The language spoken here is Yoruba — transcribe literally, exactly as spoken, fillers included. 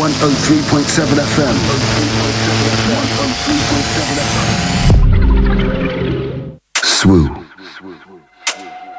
one oh three point seven F M. Swoo.